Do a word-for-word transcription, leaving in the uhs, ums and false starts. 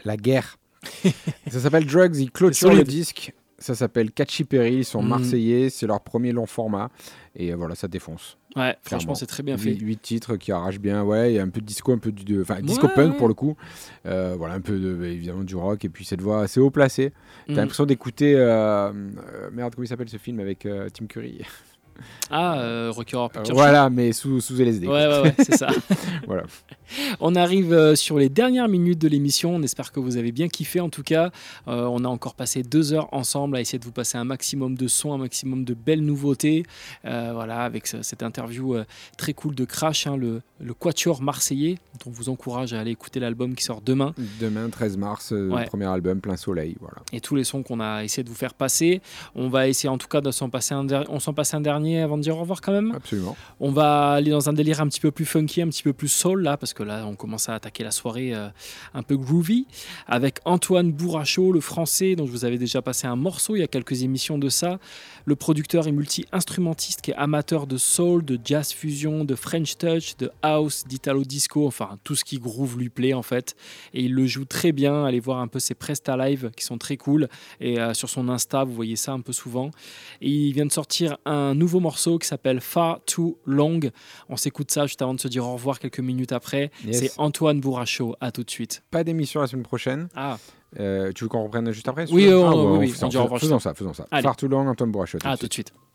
la guerre. Ça s'appelle Drugs, ils clôturent le disque. Ça s'appelle Catchy Perry, ils sont mmh. marseillais, c'est leur premier long format. Et voilà, ça défonce. Ouais, clairement. Franchement, c'est très bien fait. huit titres qui arrachent bien, ouais, il y a un peu de disco, un peu de. Enfin, ouais, disco punk ouais. pour le coup. Euh, voilà, un peu de, évidemment du rock, et puis cette voix assez haut placée. T'as mmh. l'impression d'écouter. Euh, euh, merde, comment il s'appelle ce film avec euh, Tim Curry? Ah, euh, Rocky Horror Picture euh, Voilà, mais sous, sous L S D. Ouais, ouais, ouais, c'est ça. Voilà. On arrive euh, sur les dernières minutes de l'émission. On espère que vous avez bien kiffé en tout cas. Euh, on a encore passé deux heures ensemble à essayer de vous passer un maximum de sons, un maximum de belles nouveautés. Euh, voilà, avec ce, cette interview euh, très cool de Crash, hein, le, le quatuor marseillais, dont on vous encourage à aller écouter l'album qui sort demain. Demain, treize mars, euh, ouais. premier album, Plein Soleil. Voilà. Et tous les sons qu'on a essayé de vous faire passer. On va essayer en tout cas de s'en passer un, der- on s'en passe un dernier avant de dire au revoir quand même. Absolument. On va aller dans un délire un petit peu plus funky, un petit peu plus soul là, parce que là on commence à attaquer la soirée euh, un peu groovy, avec Antoine Bourrachaud, le français, dont je vous avais déjà passé un morceau il y a quelques émissions de ça, le producteur et multi-instrumentiste qui est amateur de soul, de jazz fusion, de French touch, de house, d'italo disco, enfin tout ce qui groove lui plaît en fait, et il le joue très bien. Allez voir un peu ses presta live qui sont très cool, et euh, sur son Insta vous voyez ça un peu souvent, et il vient de sortir un nouveau morceau qui s'appelle Far Too Long. On s'écoute ça juste avant de se dire au revoir quelques minutes après. Yes. C'est Antoine Bourrachaud, à tout de suite. Pas d'émission la semaine prochaine. Ah. Euh, tu veux qu'on reprenne juste après? Oui, ah, ouais, ouais, oui, oui. Faisons, faisons ça, faisons ça. Far Too Long, Antoine Bourrachaud. À tout de suite.